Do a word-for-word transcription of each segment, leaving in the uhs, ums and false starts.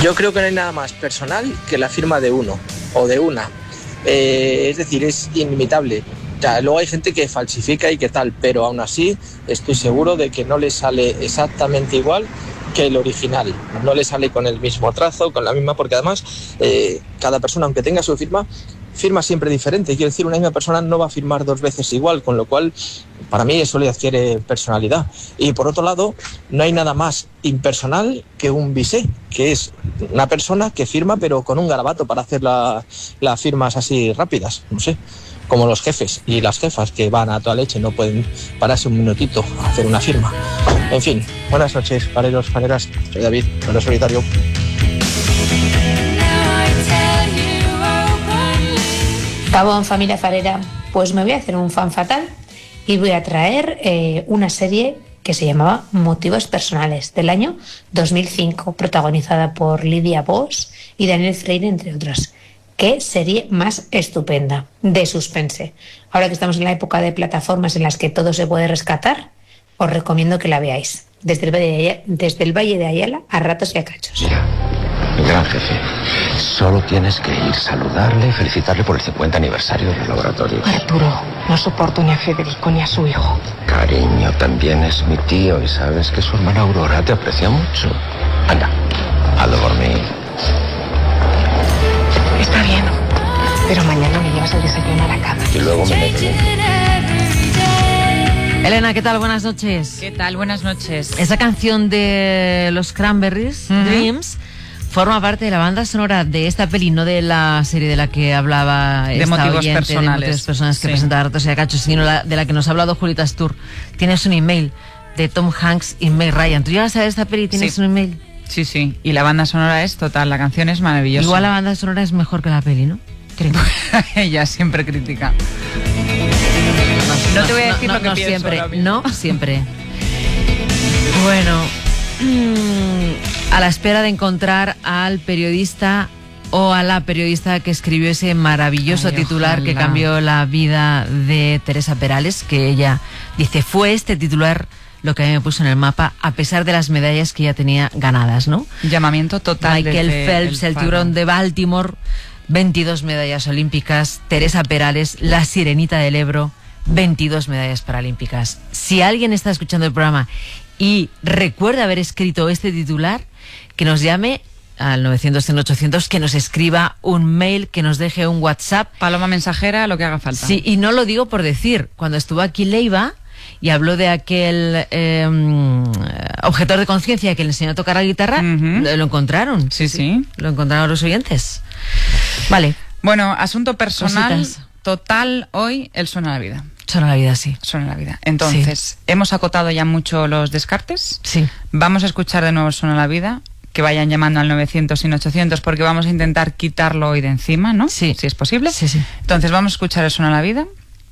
Yo creo que no hay nada más personal que la firma de uno o de una. Eh, es decir, es inimitable. O sea, luego hay gente que falsifica y que tal, pero aún así estoy seguro de que no le sale exactamente igual que el original. No le sale con el mismo trazo, con la misma, porque además eh, cada persona, aunque tenga su firma, firma siempre diferente. Quiero decir, una misma persona no va a firmar dos veces igual, con lo cual para mí eso le adquiere personalidad. Y por otro lado, no hay nada más impersonal que un visé, que es una persona que firma pero con un garabato para hacer la, las firmas así rápidas, no sé, como los jefes y las jefas que van a toda leche, no pueden pararse un minutito a hacer una firma. En fin, buenas noches, fareros, fareras. Soy David, farero solitario. Gabón, familia farera, pues me voy a hacer un fan fatal y voy a traer eh, una serie que se llamaba Motivos Personales, del año dos mil cinco, protagonizada por Lidia Vos y Daniel Freire, entre otros. Qué serie más estupenda, de suspense. Ahora que estamos en la época de plataformas en las que todo se puede rescatar, os recomiendo que la veáis. Desde el Valle de Ayala, desde el Valle de Ayala a ratos y a cachos. Mira, mi gran jefe, solo tienes que ir, saludarle y felicitarle por el cincuenta aniversario del laboratorio. Arturo, no soporto ni a Federico ni a su hijo. Cariño, también es mi tío y sabes que su hermana Aurora te aprecia mucho. Anda, hazlo por mí. Está bien, pero mañana me llevas el desayuno a la cama. Y luego me meto bien. Elena, ¿qué tal? Buenas noches. ¿Qué tal? Buenas noches. Esa canción de los Cranberries, uh-huh. Dreams, forma parte de la banda sonora de esta peli, no de la serie de la que hablaba de esta motivos oyente, personales. de motivos personales que sí. presentaba Ratos y a Cachos, sino la, de la que nos ha hablado Julita Astur. Tienes un email de Tom Hanks y Meg Ryan. ¿Tú llegas a ver esta peli y tienes sí. un email? Sí, sí. Y la banda sonora es total, la canción es maravillosa. Igual la banda sonora es mejor que la peli, ¿no? Creo. Ella siempre critica. No, no te voy a decir no, lo que no pienso siempre, ahora mismo. no siempre. Bueno, a la espera de encontrar al periodista o a la periodista que escribió ese maravilloso Ay, titular ojalá. que cambió la vida de Teresa Perales, que ella dice, fue este titular lo que a mí me puso en el mapa, a pesar de las medallas que ya tenía ganadas, ¿no? Llamamiento total. Michael Phelps, el, el tiburón de Baltimore, veintidós medallas olímpicas. Teresa Perales, la sirenita del Ebro, veintidós medallas paralímpicas. Si alguien está escuchando el programa y recuerda haber escrito este titular, que nos llame al novecientos, cien, ochocientos, que nos escriba un mail, que nos deje un WhatsApp. Paloma mensajera, lo que haga falta. Sí, y no lo digo por decir. Cuando estuvo aquí Leiva y habló de aquel eh, objetor de conciencia que le enseñó a tocar la guitarra, uh-huh. lo, lo encontraron. Sí, sí, sí. Lo encontraron los oyentes. Vale. Bueno, asunto personal. Cositas. Total, hoy el Suena la Vida. Suena la vida, sí. Suena la vida. Entonces, sí. hemos acotado ya mucho los descartes. Sí. Vamos a escuchar de nuevo Suena la Vida. Que vayan llamando al novecientos y ochocientos porque vamos a intentar quitarlo hoy de encima, ¿no? Sí. Si es posible. Sí, sí. Entonces, vamos a escuchar el Suena la Vida.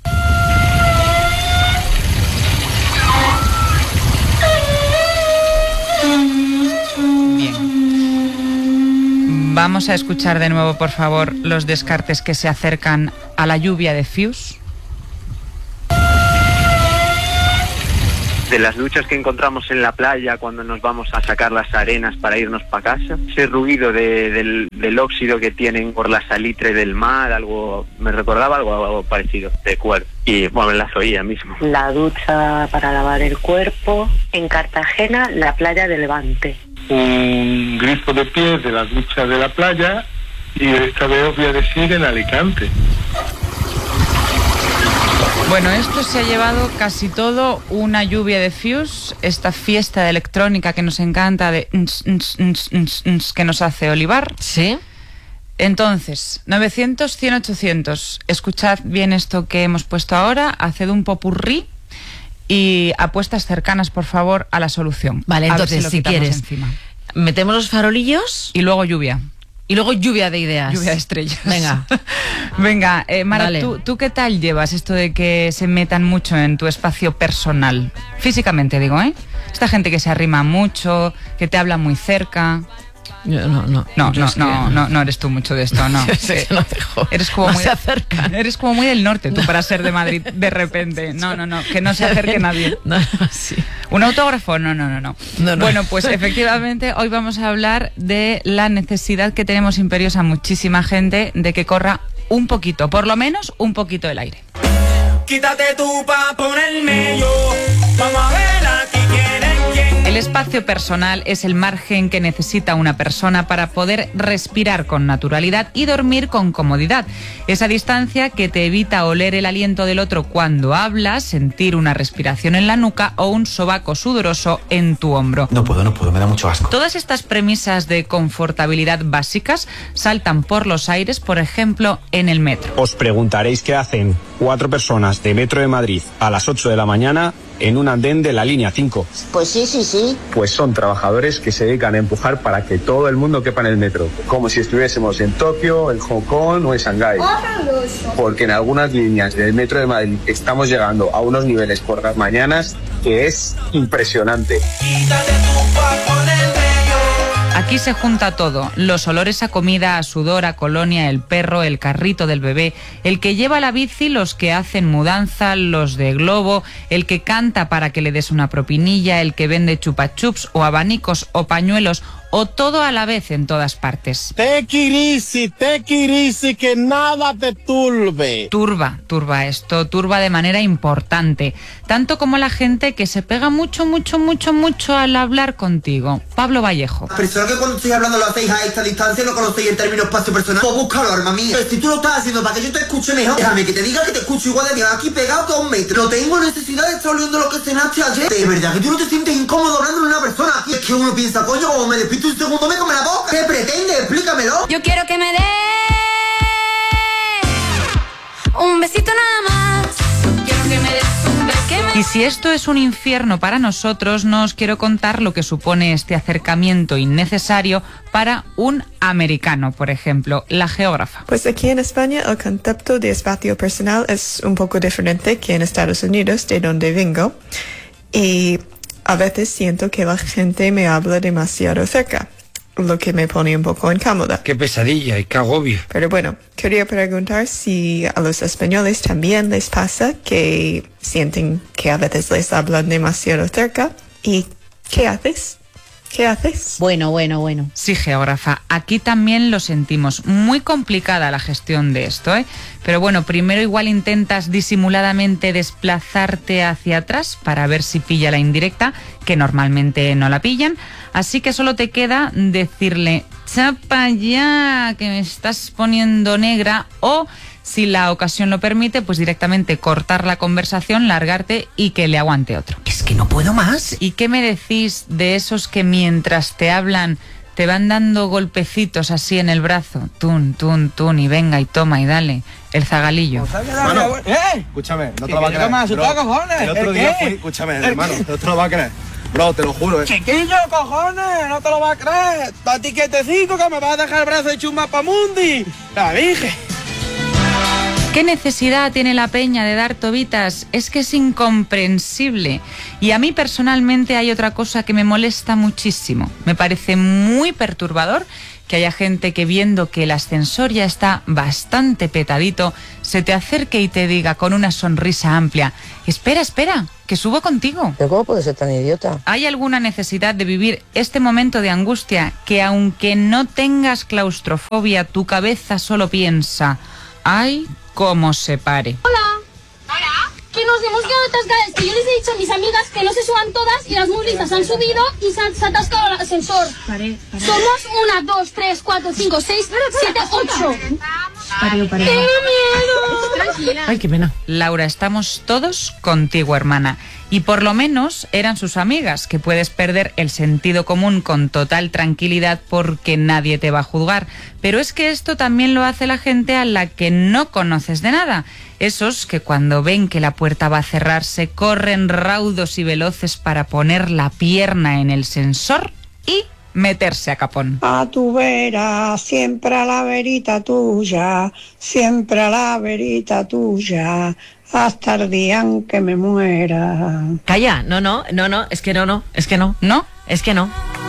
Bien. Vamos a escuchar de nuevo, por favor, los descartes que se acercan a la lluvia de Fuse. De las luchas que encontramos en la playa cuando nos vamos a sacar las arenas para irnos para casa, ese ruido de, del, del óxido que tienen por la salitre del mar, algo me recordaba algo, algo parecido, de cuerpo. Y bueno, me las oía mismo. La ducha para lavar el cuerpo, en Cartagena, la playa de Levante. Un grifo de pies de la ducha de la playa y esta vez os voy a decir en Alicante. Bueno, esto se ha llevado casi todo una lluvia de Fuse, esta fiesta de electrónica que nos encanta, de ns, ns, ns, ns, ns, que nos hace Olivar. Sí. Entonces, novecientos, cien, ochocientos. Escuchad bien esto que hemos puesto ahora, haced un popurrí y apuestas cercanas, por favor, a la solución. Vale, entonces, si, si quieres, encima. metemos los farolillos y luego lluvia. Y luego lluvia de ideas. Lluvia de estrellas. Venga. Venga, eh, Mara, ¿tú, ¿tú qué tal llevas esto de que se metan mucho en tu espacio personal? Físicamente, digo, ¿eh? Esta gente que se arrima mucho, que te habla muy cerca. Yo no, no. No, yo no, es que no, no, no eres tú mucho de esto, no. Yo sé que no dejo. Eres como No muy se acerca. Eres como muy del norte tú para ser de Madrid de repente. No, no, no, que no se acerque nadie. No, no, sí. ¿Un autógrafo? No, no, no, no. No, no. Bueno, pues efectivamente hoy vamos a hablar de la necesidad que tenemos imperiosa muchísima gente de que corra un poquito, por lo menos un poquito el aire. Quítate tú pa' ponerme yo. Vamos a ver aquí quién es quién. El espacio personal es el margen que necesita una persona para poder respirar con naturalidad y dormir con comodidad. Esa distancia que te evita oler el aliento del otro cuando hablas, sentir una respiración en la nuca o un sobaco sudoroso en tu hombro. No puedo, no puedo, me da mucho asco. Todas estas premisas de confortabilidad básicas saltan por los aires, por ejemplo, en el metro. Os preguntaréis qué hacen cuatro personas de Metro de Madrid a las ocho de la mañana en un andén de la línea cinco. Pues sí, sí, sí. Pues son trabajadores que se dedican a empujar para que todo el mundo quepa en el metro, como si estuviésemos en Tokio, en Hong Kong o en Shanghái. Porque en algunas líneas del Metro de Madrid estamos llegando a unos niveles por las mañanas que es impresionante. Aquí se junta todo, los olores a comida, a sudor, a colonia, el perro, el carrito del bebé, el que lleva la bici, los que hacen mudanza, los de globo, el que canta para que le des una propinilla, el que vende chupachups o abanicos o pañuelos, o todo a la vez en todas partes. Take it easy, take it easy, que nada te turbe. Turba, turba esto, turba de manera importante, tanto como la gente que se pega mucho, mucho, mucho, mucho al hablar contigo. Pablo Vallejo. Persona que cuando estoy hablando lo hacéis a esta distancia, no conocéis el término espacio personal. Pues búscalo, arma mía. Pero si tú lo estás haciendo para que yo te escuche mejor, déjame que te diga que te escucho igual de bien aquí pegado que a un metro. No tengo necesidad de estar oliendo lo que cenaste ayer. De verdad que tú no te sientes incómodo hablando de una persona. Y es que uno piensa, coño, como me despisto un segundo, me come la boca. ¿Qué pretende? Explícamelo. Yo quiero que me dé un besito nada más. Quiero que me des un beso. Que me... Y si esto es un infierno para nosotros, no os quiero contar lo que supone este acercamiento innecesario para un americano, por ejemplo, la geógrafa. Pues aquí en España el concepto de espacio personal es un poco diferente que en Estados Unidos, de donde vengo, y a veces siento que la gente me habla demasiado cerca, lo que me pone un poco incómoda. Qué pesadilla y qué agobio. Pero bueno, quería preguntar si a los españoles también les pasa que sienten que a veces les hablan demasiado cerca. ¿Y qué haces? ¿Qué haces? Bueno, bueno, bueno. Sí, geógrafa, aquí también lo sentimos. Muy complicada la gestión de esto, ¿eh? Pero bueno, primero igual intentas disimuladamente desplazarte hacia atrás para ver si pilla la indirecta, que normalmente no la pillan. Así que solo te queda decirle, chapa ya, que me estás poniendo negra, o si la ocasión lo permite, pues directamente cortar la conversación, largarte y que le aguante otro. Es que no puedo más. ¿Y qué me decís de esos que mientras te hablan te van dando golpecitos así en el brazo? Tun, tun, tun, y venga, y toma, y dale. El zagalillo. Hermano, ¡Eh! escúchame, no te lo vas a creer. ¿Qué asustado, cojones? El otro ¿El día qué? fui, escúchame, hermano, no te lo vas a creer. Bro, te lo juro, eh. Chiquillo, cojones, no te lo vas a creer. A ti que te digo que me vas a dejar el brazo hecho un mapamundi. La dije. ¿Qué necesidad tiene la peña de dar tobitas? Es que es incomprensible. Y a mí personalmente hay otra cosa que me molesta muchísimo. Me parece muy perturbador que haya gente que, viendo que el ascensor ya está bastante petadito, se te acerque y te diga con una sonrisa amplia: espera, espera, que subo contigo. ¿Pero cómo puedes ser tan idiota? ¿Hay alguna necesidad de vivir este momento de angustia que, aunque no tengas claustrofobia, tu cabeza solo piensa: ay, cómo se pare? Hola. Hola. Que nos hemos quedado atascadas, que yo les he dicho a mis amigas que no se suban todas y las muy listas han subido y se, han, se ha atascado el ascensor. Pare, pare. Somos una, dos, tres, cuatro, cinco, seis, siete, ocho. Pare, pare. ¡Qué miedo! Tranquila. Ay, qué pena. Laura, estamos todos contigo, hermana. Y por lo menos eran sus amigas, que puedes perder el sentido común con total tranquilidad porque nadie te va a juzgar. Pero es que esto también lo hace la gente a la que no conoces de nada. Esos que cuando ven que la puerta va a cerrarse corren raudos y veloces para poner la pierna en el sensor y meterse a capón. A tu vera, siempre a la verita tuya, siempre a la verita tuya, hasta el día en que me muera. Calla, no, no, no, no, es que no, no, es que no, ¿no? Es que no.